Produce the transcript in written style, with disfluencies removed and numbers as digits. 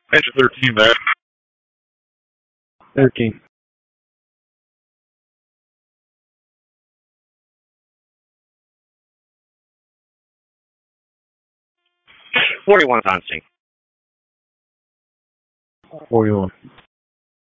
Enter 13 there. 13. 41's on sync. 41.